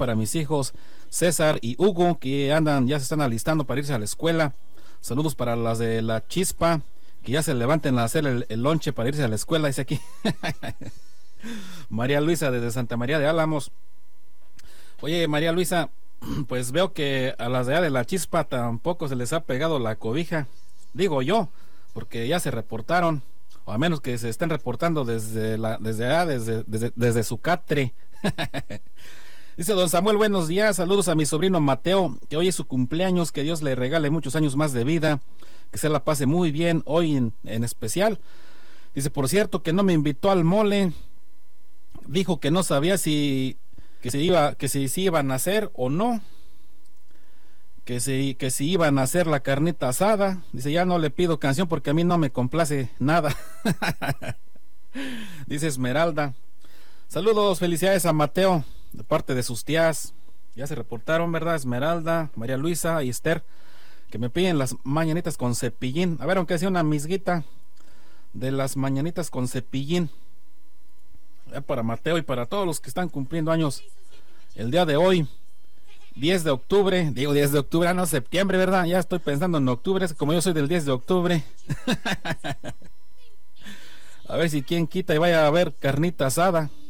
para mis hijos César y Hugo, que andan, ya se están alistando para irse a la escuela. Saludos para las de la Chispa, que ya se levanten a hacer el lonche para irse a la escuela, dice aquí. María Luisa desde Santa María de Álamos. Oye, María Luisa, pues veo que a las de allá de la Chispa tampoco se les ha pegado la cobija, digo yo, porque ya se reportaron, o a menos que se estén reportando desde allá, desde su catre. Dice don Samuel, buenos días, saludos a mi sobrino Mateo, que hoy es su cumpleaños, que Dios le regale muchos años más de vida, que se la pase muy bien hoy en especial. Dice, por cierto, que no me invitó al mole, dijo que no sabía si iban a hacer o no, que si iban a hacer la carnita asada. Dice, ya no le pido canción porque a mí no me complace nada. Dice Esmeralda, saludos, felicidades a Mateo de parte de sus tías. Ya se reportaron, ¿verdad? Esmeralda, María Luisa y Esther, que me piden las mañanitas con cepillín. A ver, aunque sea una misguita de las mañanitas con cepillín, para Mateo y para todos los que están cumpliendo años el día de hoy, 10 de octubre, digo 10 de octubre, no septiembre, ¿verdad? Ya estoy pensando en octubre, como yo soy del 10 de octubre. A ver si quien quita y vaya a ver carnita asada.